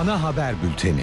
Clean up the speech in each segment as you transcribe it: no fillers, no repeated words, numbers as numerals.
Ana haber bülteni.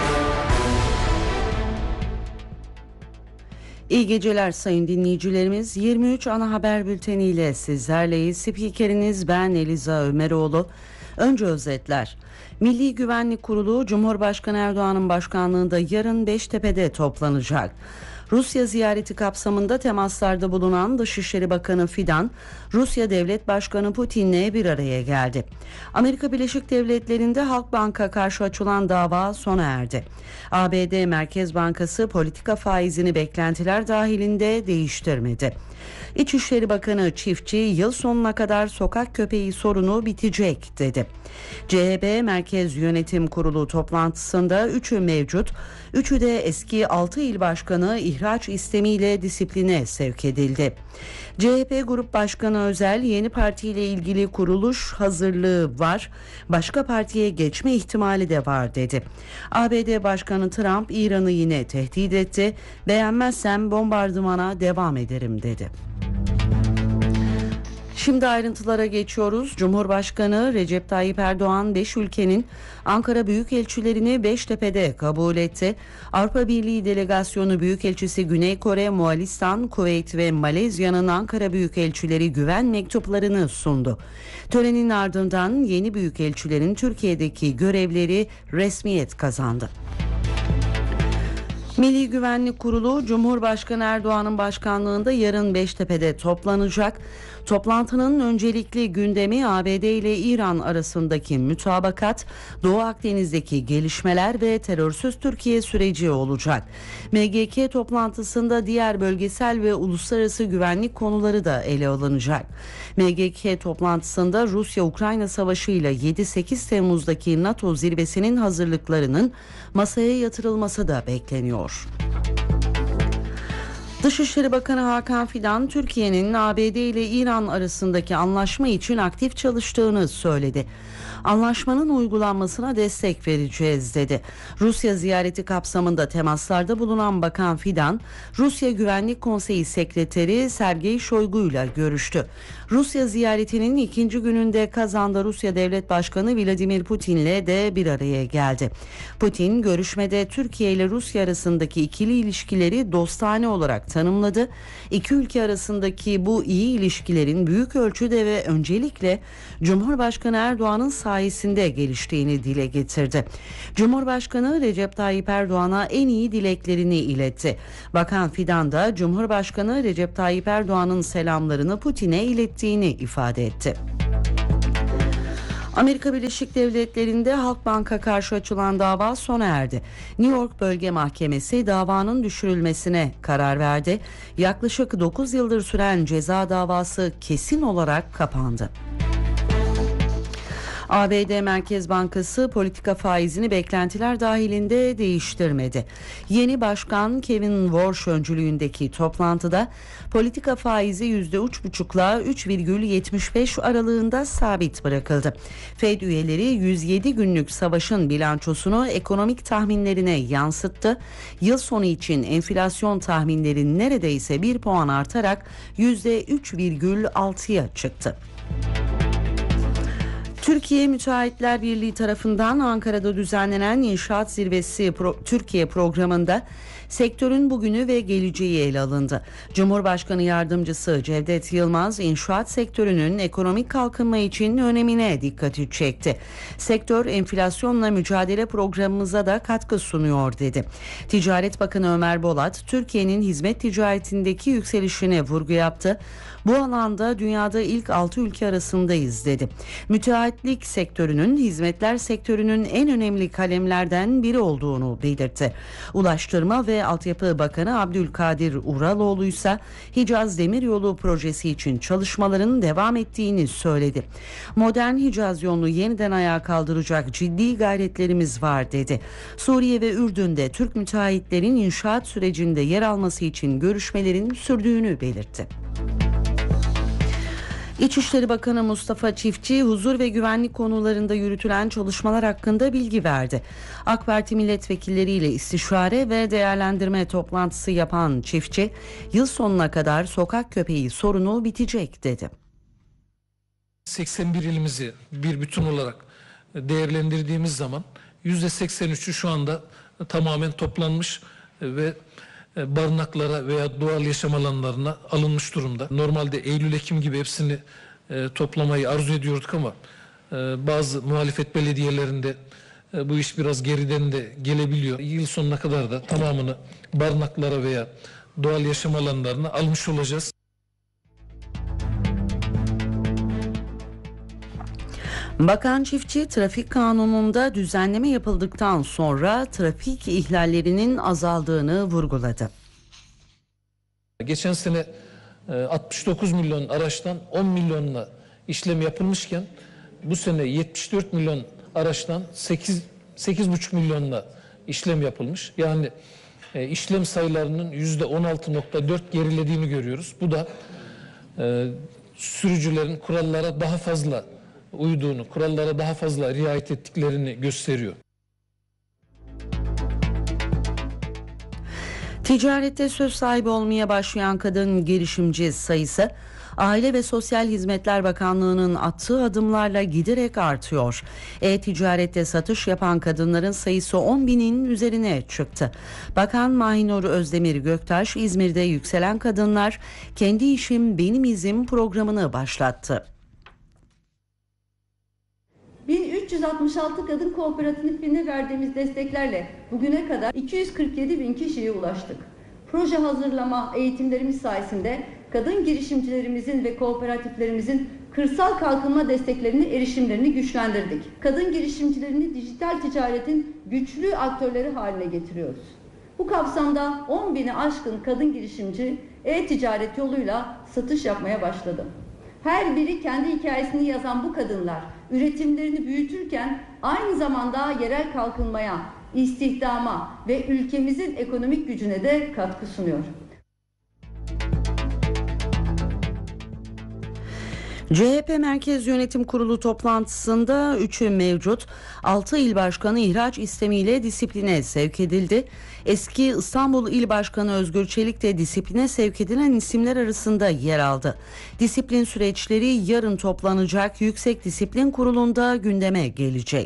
İyi geceler sayın dinleyicilerimiz. 23 ana haber bülteniyle sizlerleyiz. Spikeriniz ben Eliza Ömeroğlu. Önce özetler. Milli Güvenlik Kurulu Cumhurbaşkanı Erdoğan'ın başkanlığında yarın Beştepe'de toplanacak. Rusya ziyareti kapsamında temaslarda bulunan Dışişleri Bakanı Fidan, Rusya Devlet Başkanı Putin'le bir araya geldi. Amerika Birleşik Devletleri'nde Halkbank'a karşı açılan dava sona erdi. ABD Merkez Bankası politika faizini beklentiler dahilinde değiştirmedi. İçişleri Bakanı Çiftçi yıl sonuna kadar sokak köpeği sorunu bitecek dedi. CHP Merkez Yönetim Kurulu toplantısında 3'ü mevcut, 3'ü de eski 6 il başkanı ihraç istemiyle disipline sevk edildi. CHP Grup Başkanı Özel yeni partiyle ilgili kuruluş hazırlığı var, başka partiye geçme ihtimali de var dedi. ABD Başkanı Trump İran'ı yine tehdit etti, beğenmezsem bombardımana devam ederim dedi. Şimdi ayrıntılara geçiyoruz. Cumhurbaşkanı Recep Tayyip Erdoğan 5 ülkenin Ankara Büyükelçilerini Beştepe'de kabul etti. Avrupa Birliği Delegasyonu Büyükelçisi Güney Kore, Moğolistan, Kuveyt ve Malezya'nın Ankara Büyükelçileri güven mektuplarını sundu. Törenin ardından yeni büyükelçilerin Türkiye'deki görevleri resmiyet kazandı. Milli Güvenlik Kurulu Cumhurbaşkanı Erdoğan'ın başkanlığında yarın Beştepe'de toplanacak. Toplantının öncelikli gündemi ABD ile İran arasındaki mütabakat, Doğu Akdeniz'deki gelişmeler ve terörsüz Türkiye süreci olacak. MGK toplantısında diğer bölgesel ve uluslararası güvenlik konuları da ele alınacak. MGK toplantısında Rusya-Ukrayna Savaşı ile 7-8 Temmuz'daki NATO zirvesinin hazırlıklarının masaya yatırılması da bekleniyor. Dışişleri Bakanı Hakan Fidan, Türkiye'nin ABD ile İran arasındaki anlaşma için aktif çalıştığını söyledi. Anlaşmanın uygulanmasına destek vereceğiz dedi. Rusya ziyareti kapsamında temaslarda bulunan Bakan Fidan, Rusya Güvenlik Konseyi Sekreteri Sergey Shoigu'yla görüştü. Rusya ziyaretinin ikinci gününde Kazan'da Rusya Devlet Başkanı Vladimir Putin'le de bir araya geldi. Putin görüşmede Türkiye ile Rusya arasındaki ikili ilişkileri dostane olarak tanımladı. İki ülke arasındaki bu iyi ilişkilerin büyük ölçüde ve öncelikle Cumhurbaşkanı Erdoğan'ın sayesinde geliştiğini dile getirdi. Cumhurbaşkanı Recep Tayyip Erdoğan'a en iyi dileklerini iletti. Bakan Fidan da Cumhurbaşkanı Recep Tayyip Erdoğan'ın selamlarını Putin'e ilettiğini ifade etti. Amerika Birleşik Devletleri'nde Halkbank'a karşı açılan dava sona erdi. New York Bölge Mahkemesi davanın düşürülmesine karar verdi. Yaklaşık 9 yıldır süren ceza davası kesin olarak kapandı. ABD Merkez Bankası politika faizini beklentiler dahilinde değiştirmedi. Yeni başkan Kevin Warsh öncülüğündeki toplantıda politika faizi %3,5 ile 3,75 aralığında sabit bırakıldı. Fed üyeleri 107 günlük savaşın bilançosunu ekonomik tahminlerine yansıttı. Yıl sonu için enflasyon tahminleri neredeyse 1 puan artarak %3,6'ya çıktı. Türkiye Müteahhitler Birliği tarafından Ankara'da düzenlenen İnşaat Zirvesi Türkiye programında sektörün bugünü ve geleceği ele alındı. Cumhurbaşkanı Yardımcısı Cevdet Yılmaz, inşaat sektörünün ekonomik kalkınma için önemine dikkati çekti. Sektör enflasyonla mücadele programımıza da katkı sunuyor dedi. Ticaret Bakanı Ömer Bolat, Türkiye'nin hizmet ticaretindeki yükselişine vurgu yaptı. Bu alanda dünyada ilk 6 ülke arasındayız dedi. Müteahhitlik sektörünün hizmetler sektörünün en önemli kalemlerden biri olduğunu belirtti. Ulaştırma ve Altyapı Bakanı Abdülkadir Uraloğlu ise Hicaz Demiryolu projesi için çalışmaların devam ettiğini söyledi. Modern Hicaz yolunu yeniden ayağa kaldıracak ciddi gayretlerimiz var dedi. Suriye ve Ürdün'de Türk müteahhitlerin inşaat sürecinde yer alması için görüşmelerin sürdüğünü belirtti. İçişleri Bakanı Mustafa Çiftçi, huzur ve güvenlik konularında yürütülen çalışmalar hakkında bilgi verdi. AK Parti milletvekilleriyle istişare ve değerlendirme toplantısı yapan Çiftçi, yıl sonuna kadar sokak köpeği sorunu bitecek dedi. 81 ilimizi bir bütün olarak değerlendirdiğimiz zaman %83'ü şu anda tamamen toplanmış ve barınaklara veya doğal yaşam alanlarına alınmış durumda. Normalde Eylül-Ekim gibi hepsini toplamayı arzu ediyorduk ama bazı muhalefet belediyelerinde bu iş biraz geriden de gelebiliyor. Yıl sonuna kadar da tamamını barınaklara veya doğal yaşam alanlarına almış olacağız. Bakan Çiftçi, trafik kanununda düzenleme yapıldıktan sonra trafik ihlallerinin azaldığını vurguladı. Geçen sene 69 milyon araçtan 10 milyonla işlem yapılmışken bu sene 74 milyon araçtan 8,5 milyonla işlem yapılmış. Yani işlem sayılarının %16,4 gerilediğini görüyoruz. Bu da sürücülerin kurallara daha fazla uyduğunu, kurallara daha fazla riayet ettiklerini gösteriyor. Ticarette söz sahibi olmaya başlayan kadın girişimci sayısı, Aile ve Sosyal Hizmetler Bakanlığı'nın attığı adımlarla giderek artıyor. E-ticarette satış yapan kadınların sayısı 10.000'in üzerine çıktı. Bakan Mahinur Özdemir Göktaş, İzmir'de Yükselen Kadınlar Kendi İşim Benim İzim programını başlattı. 1366 kadın kooperatifine verdiğimiz desteklerle bugüne kadar 247 bin kişiye ulaştık. Proje hazırlama eğitimlerimiz sayesinde kadın girişimcilerimizin ve kooperatiflerimizin kırsal kalkınma desteklerini, erişimlerini güçlendirdik. Kadın girişimcilerini dijital ticaretin güçlü aktörleri haline getiriyoruz. Bu kapsamda 10.000'i aşkın kadın girişimci e-ticaret yoluyla satış yapmaya başladı. Her biri kendi hikayesini yazan bu kadınlar üretimlerini büyütürken aynı zamanda yerel kalkınmaya, istihdama ve ülkemizin ekonomik gücüne de katkı sunuyor. CHP Merkez Yönetim Kurulu toplantısında 3'ü mevcut 6 il başkanı ihraç istemiyle disipline sevk edildi. Eski İstanbul İl Başkanı Özgür Çelik de disipline sevk edilen isimler arasında yer aldı. Disiplin süreçleri yarın toplanacak Yüksek Disiplin Kurulu'nda gündeme gelecek.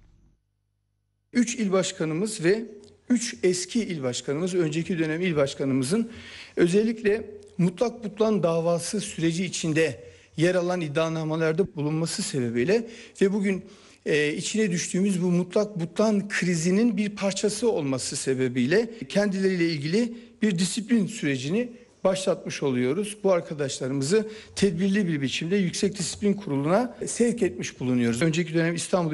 3 il başkanımız ve 3 eski il başkanımız, önceki dönem il başkanımızın özellikle mutlak butlan davası süreci içinde yer alan iddianamalarda bulunması sebebiyle ve bugün içine düştüğümüz bu mutlak butlan krizinin bir parçası olması sebebiyle kendileriyle ilgili bir disiplin sürecini başlatmış oluyoruz. Bu arkadaşlarımızı tedbirli bir biçimde Yüksek Disiplin Kurulu'na sevk etmiş bulunuyoruz. Önceki dönem İstanbul